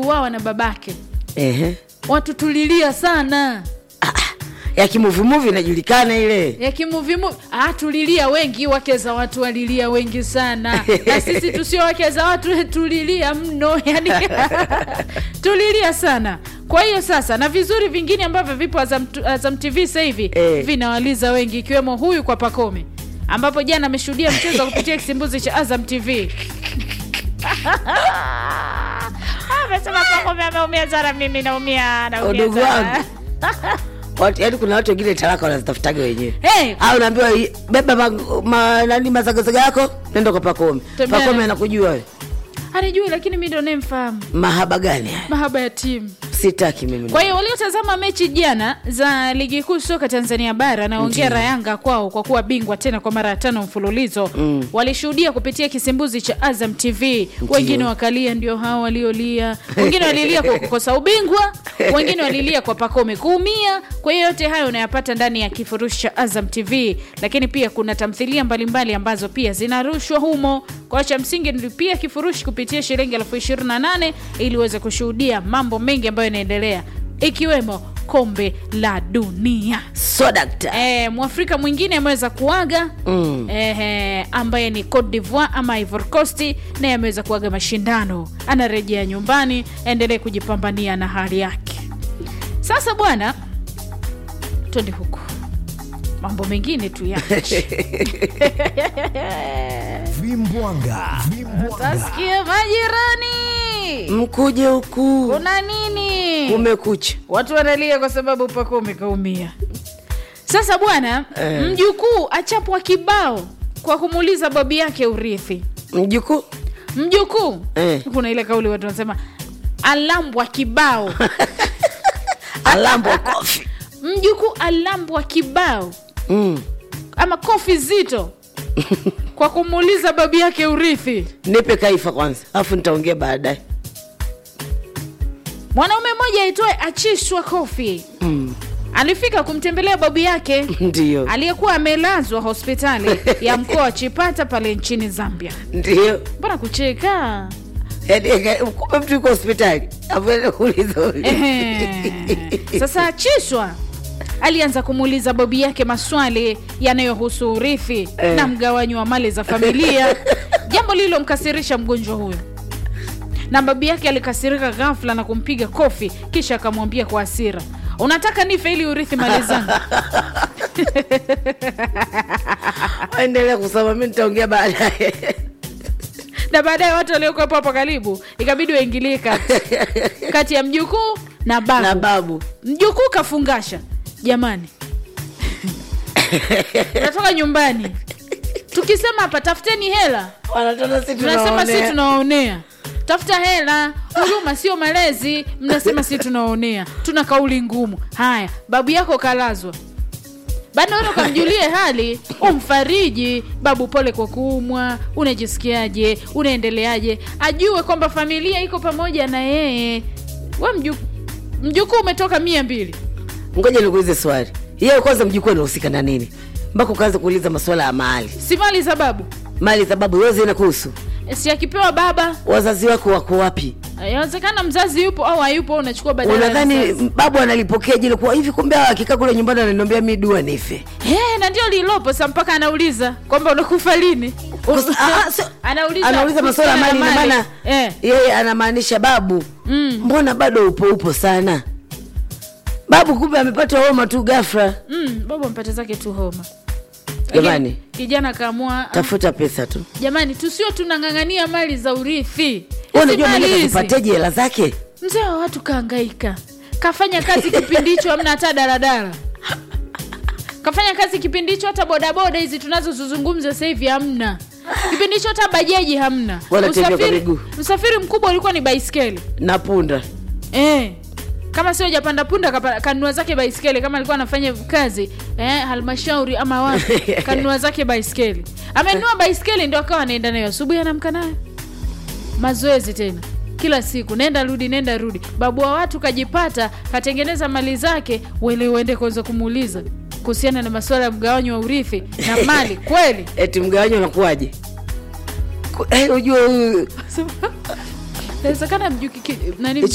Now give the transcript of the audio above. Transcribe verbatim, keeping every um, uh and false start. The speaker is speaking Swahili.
aliuawa na babake. Ehe. Watu tulilia sana. Ah, ya kimovie movie inajulikana ile. Ya kimovie movie. Ah, tulilia wengi, wake za watu walilia wengi sana. Na sisi tusio wake za watu tulilia mno, yani tulilia sana. Kwa hiyo sasa na vizuri vingine ambavyo vipo Azam, Azam T V sasa hivi eh, vinawaliza wengi ikiwemo huyu kwa Pakome, ambapo jana ameshuhudia mchezo kupitia kisimbuzi cha Azam T V. Amesema Pakome ameumia sana, mimi naumia naumia sana. Watu yaani kuna watu wengine talaka wanazitafutaga wenyewe. Hey, au unaambiwa beba ma, ma, nani mazagazaga yako nenda kwa Pakome. Pakome anakujua wewe. Anijui lakini mimi ndo nemfahamu. Mahaba gani haya? Mahaba ya timu. Sitaki mimi. Kwa hiyo waliotazama mechi jana za ligi kuu soka Tanzania bara na ongera Yanga kwao kwa kuwa bingwa tena kwa mara ya tano mfululizo, mm. walishuhudia kupitia kisimbuzi cha Azam T V. Wengine wakalia ndio hao waliolia. Wengine walilia kwa kukosa ubingwa, wengine walilia kwa Pakome kuumia. Kwa hiyo yote hayo unayapata ndani ya kifurushi cha Azam T V, lakini pia kuna tamthilia mbalimbali ambazo pia zinarushwa humo. Kwa cha msingi nilipia kifurushi kupitia shilingi elfu ishirini na nane ili uweze kushuhudia mambo mengi ambayo yanaendelea ikiwemo kombe la dunia. So doctor. Eh, Mwafrika mwingine ameweza kuaga mm. eh, ambaye ni Cote d'Ivoire ama Ivory Coast, naye ameweza kuaga mashindano. Anarejea nyumbani, endelee kujipambania na hali yake. Sasa bwana, twende huko. Mambo mengine tu yake. Vimbwanga. Vimbwanga. Tasikia majirani. Mkuje huku. Kuna nini? Kumekucha. Watu wanalia kwa sababu Pakome kaumia. Sasa bwana, eh. mjukuu achapwa kibao kwa kumuuliza babi yake urithi. Mjukuu? Mjukuu. Eh. Kuna ile kauli watu wanasema alambwa kibao. Alambwa kofi. Mjukuu alambwa kibao. Mm. Ama kofi zito. Kwa kumuuliza babi yake urithi. Nipe kaifa kwanza, afu nitaongea baadaye. Mwanaume mmoja aitwaye Achishwa Kofi. Mm. Alifika kumtembelea babu yake. Ndio. Aliyekuwa amelazwa hospitali ya mkoa wa Chipata pale nchini Zambia. Ndio. Mbona kucheka? Yaani kumbe mtu yuko hospitali. Afanye kuuliza. Sasa Achishwa alianza kumuuliza babu yake maswali yanayohusu urithi eh. na mgawanyo wa mali za familia. Jambo lilo mkasirisha mgonjwa huyo. Na babu yake alikasirika ghafla na kumpiga kofi, kisha akamwambia kwa hasira, "Unataka nife ili urithi mali zangu?" Endelea kusema, mimi nitaongea baadaye. Na baadaye watu waliokuwa hapo karibu ikabidi waingilie kati. Kati ya mjukuu na babu. Na babu. Mjukuu kafungasha. Jamani. Natoka nyumbani. Tukisema hapa tafuteni hela, wanataka sisi tunaonea. Tunasema sisi tunaonea. Tafuta hela, huruma sio malezi, mnasema sisi tunaonea. Tuna kauli ngumu. Haya, babu yako kalazwa. Bado wewe ukamjulie hali, umfariji, babu pole kwa kuumwa, unajisikiaje, unaendeleaje, ajue kwamba familia iko pamoja na yeye. Wewe mjukuu mjukuu umetoka mia mbili. Ngoja nikuulize swali. Yeye kwanza mjukuu anahusika na nini? Mpaka ukaanza kuuliza masuala ya mali. Si mali za babu. Mali za babu wewe zinakuhusu? Si akipewa baba. Wazazi wako wako wapi? Inawezekana mzazi yupo au hayupo, unachukua badala. Unadhani babu analipokea jile kwa hivi, kumbe akikaa kule nyumbani ananiambia mimi dua nife? Eh, na ndio lilopo sasa mpaka anauliza kwamba unakufa lini? Anauliza anauliza masuala ya mali, na maana eh yeye anamaanisha babu, mm. mbona bado upo upo sana? Babu kumbe amepata homa tu ghafla. Mm, babu ampata zake tu homa. Jamani, kijana kaamua tafuta pesa tu. Jamani, tusio tunangangania mali za urithi. Unajua mimi nipateje hela zake? Mzee wa watu kahangaika. Kafanya kazi kipindi hicho hamna hata daladala. Kafanya kazi kipindi hicho hata bodaboda hizi tunazozungumza sasa hivi hamna. Kipindi hicho hata bajaji hamna. Usafiri, usafiri mkubwa ulikuwa ni baisikeli na punda. Eh. Kama sio hajapanda punda kanunua zake baisikeli, kama alikuwa anafanya kazi eh halmashauri ama wapi kanunua zake baisikeli. Amenunua baisikeli ndio akawa anaenda nayo asubuhi, anamka nayo. Mazoezi tena. Kila siku nenda rudi nenda rudi. Babu wa watu kajipata, katengeneza mali zake, wele uende kwanza kumuuliza kuhusiana na masuala ya mgawanyo wa urithi na mali kweli. Eti mgawanyo unakuaje? Eh unajua huyu inawezekana mjuki nani